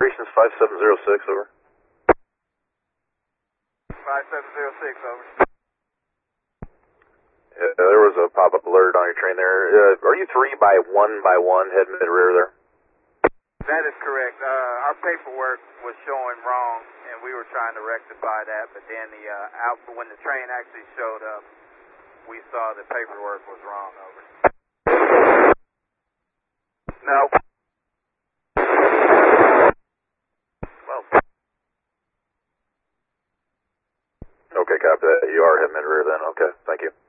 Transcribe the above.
Operations 5706, over. 5706, over. There was a pop-up alert on your train there. Are you 3 by 1 by 1, head, mid, rear there? That is correct. Our paperwork was showing wrong, and we were trying to rectify that, but then when the train actually showed up, we saw the paperwork was wrong, over. No. Well. Okay, copy that. You are head, mid, rear then. Okay, thank you.